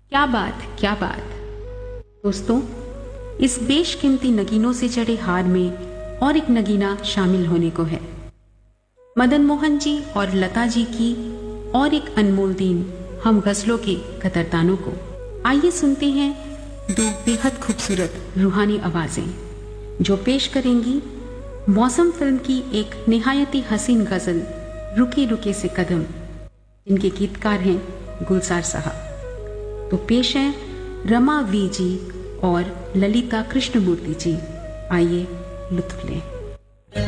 क्या बात, क्या बात। दोस्तों, इस बेशकीमती नगीनों से चढ़े हार में और एक नगीना शामिल होने को है। मदन मोहन जी और लता जी की और एक अनमोल दीन हम गजलों के कतरदानों को। आइए सुनते हैं दो बेहद खूबसूरत रूहानी आवाजें जो पेश करेंगी मौसम फिल्म की एक निहायती हसीन गजल रुके रुके से कदम, इनके गीतकार हैं गुलजार साहब। तो पेश हैं रमा वी जी और ललिता कृष्णमूर्ति जी। आइए लुत्फ लें।